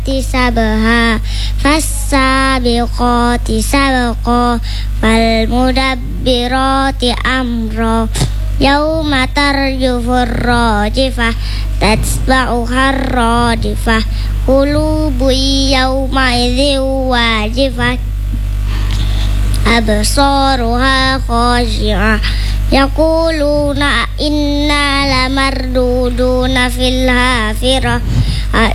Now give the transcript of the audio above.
سبها فالسابقات سبقا فالمدبرات أمرا يوم ترجف الراجفة تتبعها الرادفة قلوب يومئذ واجفة أبصارها خاشعة يقولون إنا لمردودون في الحافرة